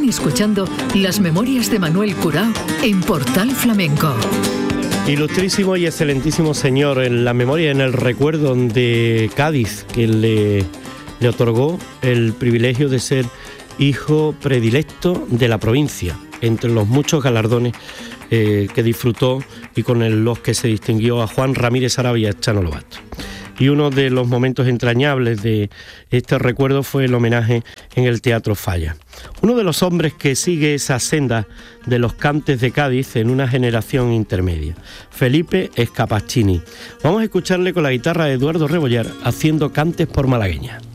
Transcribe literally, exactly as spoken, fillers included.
escuchando Las Memorias de Manuel Curao en Portal Flamenco. Ilustrísimo y excelentísimo señor, en la memoria, en el recuerdo de Cádiz, que le, le otorgó el privilegio de ser hijo predilecto de la provincia, entre los muchos galardones eh, que disfrutó y con el, los que se distinguió a Juan Ramírez Arabia Chano Lobato. Y uno de los momentos entrañables de este recuerdo fue el homenaje en el Teatro Falla. Uno de los hombres que sigue esa senda de los cantes de Cádiz en una generación intermedia, Felipe Scapacchini. Vamos a escucharle con la guitarra de Eduardo Rebollar haciendo cantes por malagueña.